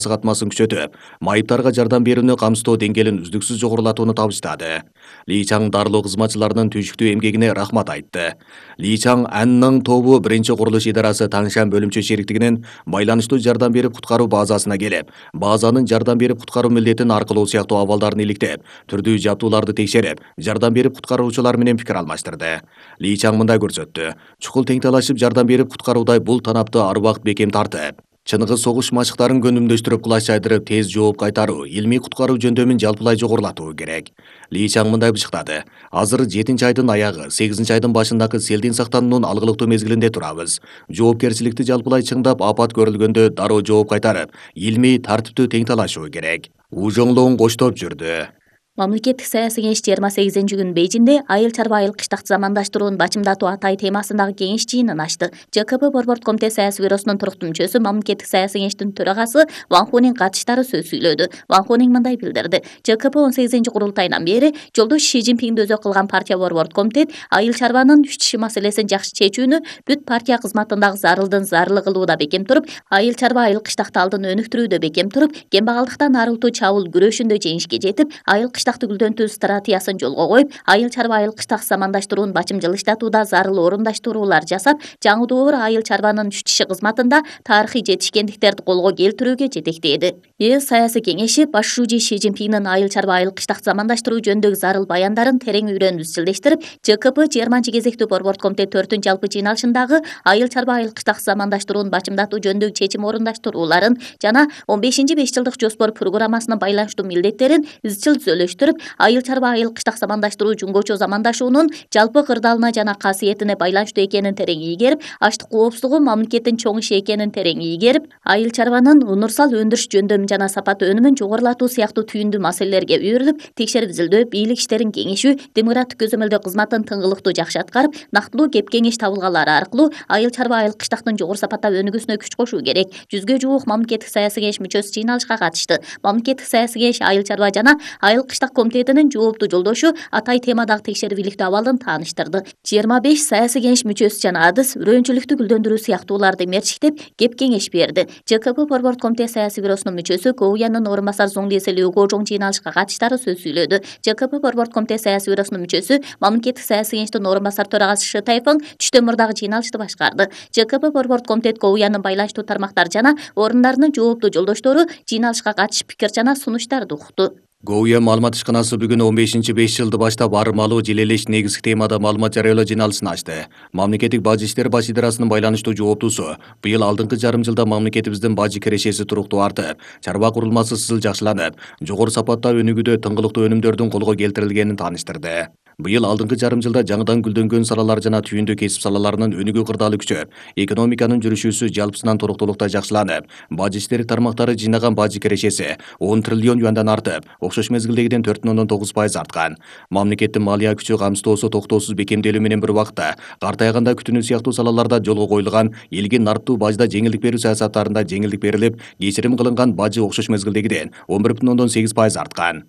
катмасын күчөтүп, майыптарга жардам берүүнү камсыздоо деңгээлин үздүксүз жогорулатууну табыштады. Ли Чаң дарылоо кызматчыларынын түйшүктүү эмгегине рахмат айтты. Ли Чаң Анның тобу биринчи курулуш идарасы Таңшан бөлүмчө шериктигинин байланыштуу жардам берип куткаруу базасына келип, базанын жардам берип куткаруу милдетин аркылоо сыяктуу абалдарын иликтеп, түрдүү жабдууларды текшерип, жардам берип куткаруучулар менен пикир алмаштырды. Ли Чаң мындай көрсөттү. Чукул тең талашып жардам берип куткаруудай бул танапты ар убакыт бекем тартып, чыныгы согуш машыктарын көнүмдөштүрүп кылач жайдырып тез жооп кайтаруу, илмий куткаруу жөндөмүн жалпылай жогорулатуу керек. Ли Чаң мындай бышыктады. Азыр 7 айдын аягы, 8 айдын башындагы селден сактануунун алгылыктуу мезгилинде турабыз. Жоопкерчиликти жалпылай чыңдап, апат көрүлгөндө дароо жооп кайтарып, илмий, тартиптүү тең талашуу керек. Ужоңлоң коштоп жүрдү. Мамлекеттик саясий кеңеш 28-күн Бейжинде айыл чарба айыл кыштак замандаштырууну бачымдатуу атай темасындагы кеңеш жыйынын ачты. ЖКП Борбордук комитет саясий бюросунун туруктуу мүчөсү мамлекеттик саясий кеңештин төрагасы Ван Хунин катышкычтары сөз сүйлөдү. Ван Хунин мындай билдирди. ЖКП 18-курултайынан бери жолдош Ши Цзиньпинди өзөк кылган партия Борбордук комитет айыл чарбанын 3 маселесин жакшы чечүүнү бүт партия кызматындагы зарылдын зарылы кылууда бекем туруп, айыл чарба айыл кыштакты алдын өнүктүрүүдө бекем туруп, кембагалдыктан арылтуу чабуул күрөшүндө жеңишке жетип, айыл кыштакты гүлдөнтүү стратегиясын жолго коюп, айыл чарба айыл кыштак замандаштырууну бачымжылыштатууда зарыл орундаштыруулар жасап, жаңы доор айыл чарбанын үч кызматында тарыхый жетишкендиктерди колго келтирүүгө жетектеди. ЕС саясий кеңеши башчы Ши Цзиньпиндин айыл чарба айыл кыштак замандаштыруу жөнүндөгү зарыл баяндарын терең үйрөнүп изчилдештирип, ЖКП 20 кезектүү Борбордук комитет 4 жалпы жыйналышындагы айыл чарба айыл кыштак замандаштырууну бачымдатуу жөнүндөгү чечим орундаштырууларын жана 15 5 жылдык жоспор программасынын байланыштуу милдеттерин изчил түзөлүштүрүп, айыл чарба айыл кыштак замандаштыруу жумгочу замандашуунун жалпы кырдаалына жана касиетине байланыштуу экенин терең ийгерип, аштык коопсуздугу мамлекеттин чоң иши экенин терең ийгерип, айыл чарбанын универсал өндүрүш жөндөмүн жана сапаты өнүмүн жогорулатуу сыяктуу түйүндүү маселелерге үйрүлүп, текшерип изилдөө, бийлик иштерин кеңешүү, демократик көзөмөлдөө кызматын тыңгылыктуу жакшы аткарып, нактылуу кеп кеңеш табылгалары аркылуу айыл чарба айыл кыштактын жогору сапатта өнүгүүсүнө күч кошуу керек. 100ге жуук мамлекеттик саясий кеңеш мүчөсү жыйналышка катышты. Мамлекеттик саясий кеңеш айыл чарба жана айыл кыштак комитетинин жооптуу жолдошу атай темадагы текшерип иликтөө абалын тааныштырды. 25 саясий кеңеш мүчөсү жана адыс үрөөнчүлүктү гүлдөндүрүү сыяктууларды мерчиктеп, кеп кеңеш берди. ЖКП Борбордук комитет саясий бюросунун мүчөсү Гоуянын орун басары Зоңлисе Лю Гожоң жыйналышка катышкычтары сөз сүйлөдү. ЖКП Борбордук комитет саясий бюросунун мүчөсү мамлекеттик саясий кеңештин орун басары төрагасы Шы Тайфың түштөн мурдагы жыйналышты башкарды. ЖКП Борбордук комитет Гоуянын байланыштуу тармактары жана орундарынын жооптуу жолдоштору жыйналышка катышып пикир жана сунуштарды укту. Гоуя маалымат ишканасы бүгүн 15-5 жылды баштап армалуу желелеш негизги темада маалымат жарыялоо жыйналышын ачты. Мамлекеттик бажы иштери баш идарасынын байланыштуу жооптуусу быйыл алдыңкы жарым жылда мамлекетибиздин бажы кирешеси туруктуу артып, чарба курулмасы сызыл жакшыланып, жогору сапатта өнүгүүдө тыңгылыктуу өнүмдөрдүн колго келтирилгенин тааныштырды. Быйыл алдыңкы жарым жылда жаңыдан гүлдөнгөн салалар жана түйүндүү кесип салаларынын өнүгүү кырдаалы күчөп, экономиканын жүрүшүүсү жалпысынан туруктуулукта жакшыланып, бажы иштери тармактары жыйнаган бажы кирешеси 10 триллион юандан артып, окшош мезгилдегиден 4,9% арткан. Мамлекеттин малия күчү камсыздоосу токтоосуз бекемделүү менен бир убакта картайганда күтүнүү сыяктуу салаларда жолго коюлган элге нарттуу бажда жеңилдик берүү саясаттарында жеңилдик берилип, кечирим кылынган бажы окшош мезгилдегиден 11,8% арткан.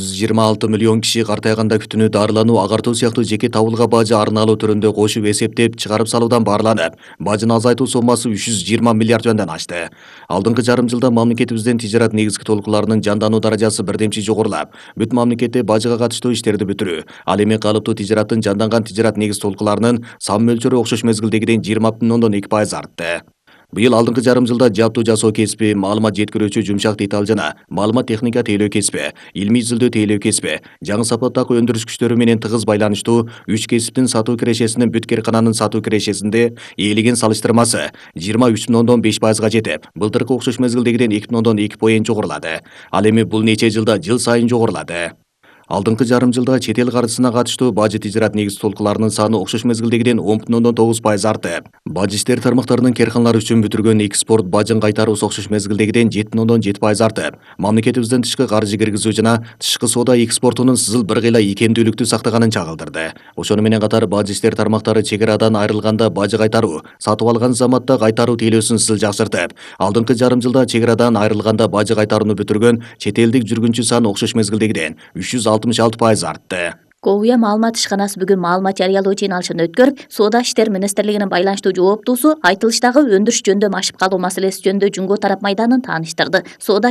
126 миллион киши картайганда күтүнүү, дарылануу, агартуу сыяктуу жеке табылга бажы арналуу түрүндө кошуп эсептеп чыгарып салуудан баарланып, бажыны азайтуу соммасы 320 миллиард юандан ашты. Алдыңкы жарым жылда мамлекетибиздин тижарат негизги толкуларынын жандануу даражасы бирдемчи жогорулап, бүт мамлекетте бажыга катыштуу иштерди бүтүрүү, ал эми калыптуу тижараттын жанданган тижарат негиз толкуларынын сан мөлчөрү окшош мезгилдегиден 20,2% артты. Быйыл алдыңкы жарым жылда жабдуу жасоо кесиби, маалымат жеткирүүчү жумшак деталь жана маалымат техника тейлөө кесиби, илмий изилдөө тейлөө кесиби, жаңы сапаттагы өндүрүш күчтөрү менен тыгыз байланыштуу 3 кесиптин сатуу кирешесинин бүт керкананын сатуу кирешесинде ээлеген салыштырмасы 23,5%га жетип, былтыркы окшош мезгилдегиден 2,2% жогорулады. Ал эми бул нече жылда жыл сайын жогорулады. Алдыңкы жарым жылда чет эл каржысына катыштуу бажы тижарат негиз толкуларынын саны окшош мезгилдегиден 10,9% артып, бажы иштери тармактарынын керканалары үчүн бүтүргөн экспорт бажын кайтаруу окшош мезгилдегиден 7,7% артып, мамлекетибиздин тышкы каржы киргизүү жана тышкы соода экспортунун сызыл бир кыйла икемдүүлүктү сактаганын чагылдырды. Ошону менен катар бажы иштери тармактары чек арадан айрылганда бажы кайтаруу, сатып алган заматта кайтаруу тейлөөсүн сызыл жакшыртып, алдыңкы жарым жылда чек арадан айрылганда бажы кайтарууну бүтүргөн чет элдик жүргүнчү саны окшош мезгилдегиден 366% артты. Гоуя маалымат ишканасы бүгүн маалымат жарыялоо жыйналышын өткөрүп, Соода иштер министрлигинин байланыштуу жооптуусу айтылыштагы өндүрүш жөндөмү ашып калуу маселеси жөнүндө Жумго тарап майданын тааныштырды. Соода